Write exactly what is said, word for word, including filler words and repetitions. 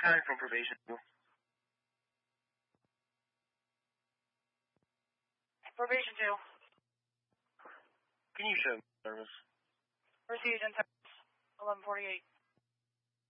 Calling from probation. Probation two. Can you show me service? Received in eleven forty-eight.